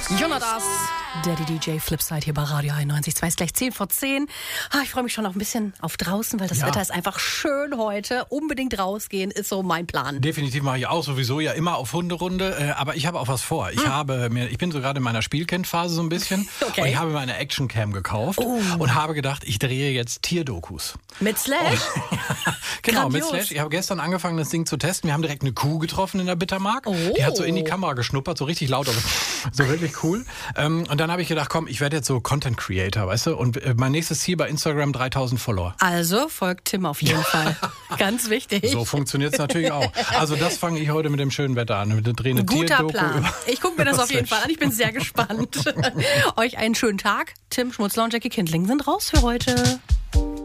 Jonas, Daddy DJ Flipside hier bei Radio 91.2 ist gleich 10 vor 10. Ich freue mich schon noch ein bisschen auf draußen, weil das Wetter ist einfach schön heute. Unbedingt rausgehen ist so mein Plan. Definitiv mache ich auch sowieso ja immer auf Hunderunde, aber ich habe auch was vor. Ich bin so gerade in meiner Spielkindphase so ein bisschen und ich habe mir eine Actioncam gekauft und habe gedacht, ich drehe jetzt Tierdokus. Mit Slash? Genau, mit Slash. Ich habe gestern angefangen, das Ding zu testen. Wir haben direkt eine Kuh getroffen in der Bittermark. Die hat so in die Kamera geschnuppert, so richtig laut, aber so wirklich cool. Und dann habe ich gedacht, komm, ich werde jetzt so Content Creator, weißt du? Und mein nächstes Ziel bei Instagram 3000 Follower. Also folgt Tim auf jeden Fall. Ganz wichtig. So funktioniert es natürlich auch. Also das fange ich heute mit dem schönen Wetter an. Mit der drehenden Guter Plan. Ich gucke mir das auf jeden Fall an. Ich bin sehr gespannt. Euch einen schönen Tag. Tim Schmutzler und Jackie Kindling sind raus für heute.